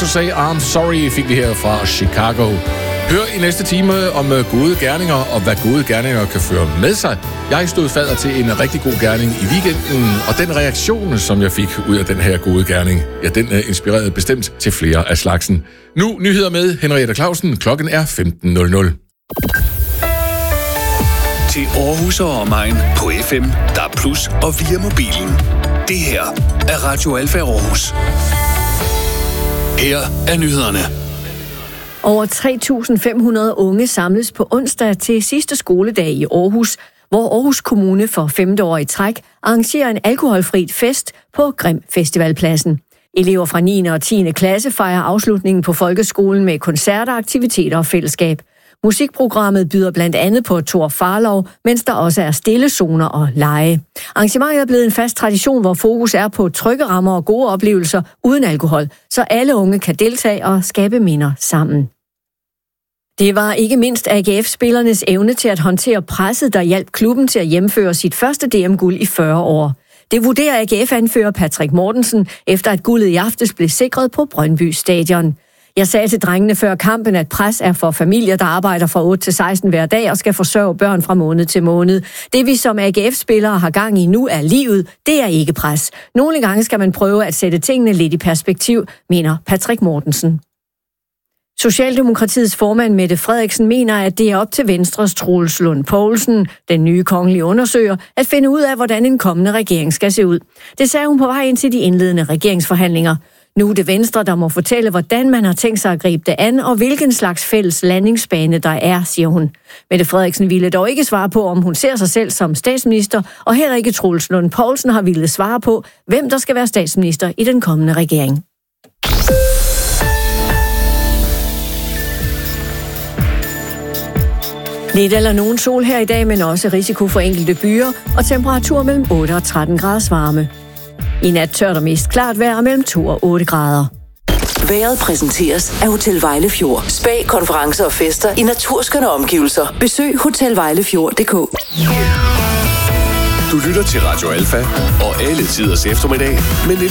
to Say I'm Sorry fik vi her fra Chicago. Hør i næste time om gode gerninger og hvad gode gerninger kan føre med sig. Jeg stod fadder til en rigtig god gerning i weekenden, og den reaktion, som jeg fik ud af den her gode gerning, ja, den inspirerede bestemt til flere af slagsen. Nu nyheder med Henriette Clausen. Klokken er 15:00. Til Aarhus og omegn på FM, DAB+ og via mobilen. Det her er Radio Alfa Aarhus. Her er nyhederne. Over 3.500 unge samles på onsdag til sidste skoledag i Aarhus, hvor Aarhus Kommune for 5. år i træk arrangerer en alkoholfrit fest på Grim Festivalpladsen. Elever fra 9. og 10. klasse fejrer afslutningen på folkeskolen med koncerter, aktiviteter og fællesskab. Musikprogrammet byder blandt andet på Thor Farlov, mens der også er stillezoner og lege. Arrangementet er blevet en fast tradition, hvor fokus er på trygge rammer og gode oplevelser uden alkohol, så alle unge kan deltage og skabe minder sammen. Det var ikke mindst AGF-spillernes evne til at håndtere presset, der hjalp klubben til at hjemføre sit første DM-guld i 40 år. Det vurderer AGF-anfører Patrick Mortensen, efter at guldet i aftes blev sikret på Brøndby Stadion. Jeg sagde til drengene før kampen, at pres er for familier, der arbejder fra 8 til 16 hver dag og skal forsørge børn fra måned til måned. Det vi som AGF-spillere har gang i nu er livet, det er ikke pres. Nogle gange skal man prøve at sætte tingene lidt i perspektiv, mener Patrick Mortensen. Socialdemokratiets formand Mette Frederiksen mener, at det er op til Venstres Troels Lund Poulsen, den nye kongelige undersøger, at finde ud af, hvordan en kommende regering skal se ud. Det sagde hun på vej ind til de indledende regeringsforhandlinger. Nu er det Venstre, der må fortælle, hvordan man har tænkt sig at gribe det an, og hvilken slags fælles landingsbane der er, siger hun. Mette Frederiksen ville dog ikke svare på, om hun ser sig selv som statsminister, og heller ikke Troels Lund Poulsen har ville svare på, hvem der skal være statsminister i den kommende regering. Lidt eller nogen sol her i dag, men også risiko for enkelte byer, og temperatur mellem 8 og 13 graders varme. I nat tørt og mest klart vejr mellem 2 og 8 grader. Vejret præsenteres af Hotel Vejlefjord. Spa, konferencer og fester i naturskønne omgivelser. Besøg hotelvejlefjord.dk. Du lytter til Radio Alfa og alle tiders eftermiddag med